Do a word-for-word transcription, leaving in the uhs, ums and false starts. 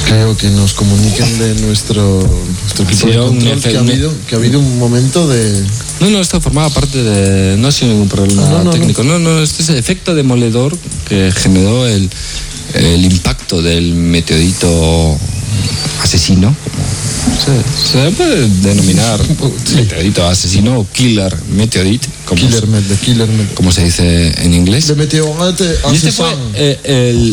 Creo que nos comuniquen de nuestro, nuestro equipo Sí, de un control efe- que ha, habido, que ha habido un momento de... No, no, esto formaba parte de... No ha sido ningún problema No, no, no, técnico. No. no, este es el efecto demoledor que generó el, el impacto del meteorito asesino. Se, se puede denominar Sí. meteorito asesino o killer meteorite, como, Killer Med, de Killer Med. como se dice en inglés. De meteorite Y este fue asesino. eh, el,